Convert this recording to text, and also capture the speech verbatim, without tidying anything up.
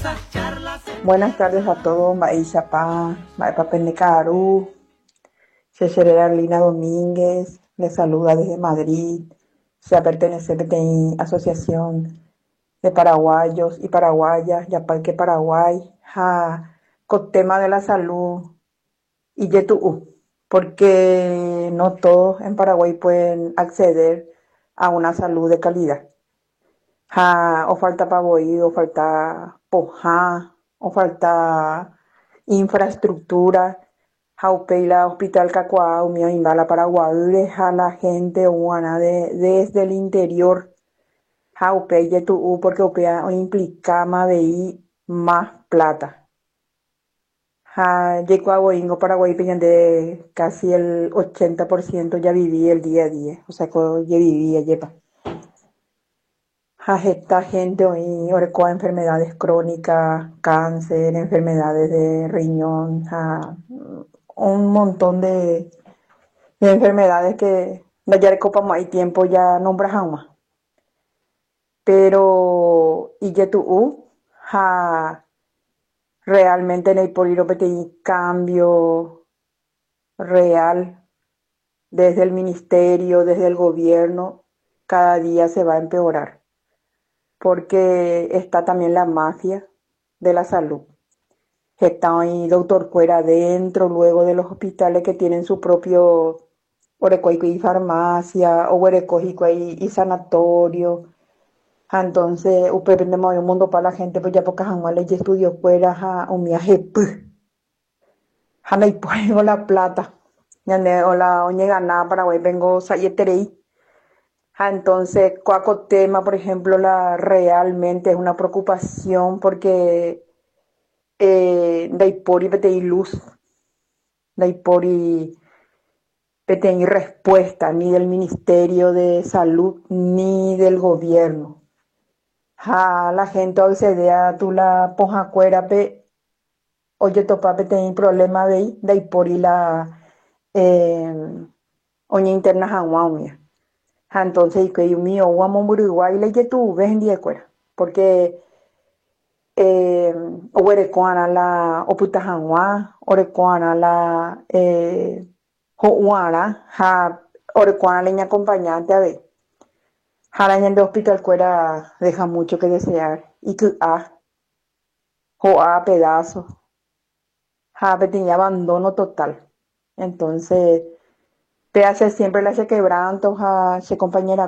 Buenas tardes a todos, Maishapa, Maipapenekaru, Checherera Lina Domínguez, les saluda desde Madrid, se pertenece a la Asociación de Paraguayos y Paraguayas, Yapalque Paraguay, ja, con tema de la salud y yetu'u, porque no todos en Paraguay pueden acceder a una salud de calidad. Ja, o falta pavoí, o falta pojá, o falta infraestructura. Jaupeila Hospital Cacoa, Umio Imbala Paraguay, a la gente humana de, desde el interior. Jaupeille tu porque upea implica más más plata. Ja, llegó a Boingo, Paraguay, de casi el ochenta por ciento ya viví el día a día. O sea, que ya vivía, lleva. Ja, esta gente hoy orco enfermedades crónicas, cáncer, enfermedades de riñón, ja, un montón de, de enfermedades que ya de copa hay tiempo ya nombras más. Pero y que tú ja, realmente en el poliro hay cambio real desde el ministerio, desde el gobierno, cada día se va a empeorar. Porque está también la mafia de la salud. Está ahí doctor Cuera adentro, luego de los hospitales que tienen su propio orecoico y farmacia, o orecoico y, y sanatorio. Entonces, usted de un mundo para la gente, pues ya pocas anuales y estudios fuera a un viaje, Hanna y pongo la plata. Yande, o la oñe ganada Paraguay, vengo sayeterei. Entonces, cuaco tema, por ejemplo, la realmente es una preocupación porque eh, daipori petei luz, daipori petei respuesta ni del Ministerio de Salud ni del gobierno. Ja, la gente hoy se dea tu la poja cuera pe oye topa petei problema vei daipori la eh, oña interna jaguamia. Entonces, que mío, guamo Uruguay le que tú ves en día cuera, porque eh, owerekoana la oputajanwa, orekoana la eh, houara, ja, orekoana leña acompañante a ver. Jaraña de hospital cuera deja mucho que desear, y que a, jo a pedazos, ja, tenía abandono total. Entonces, te hace siempre la se quebranto, ja, se compañera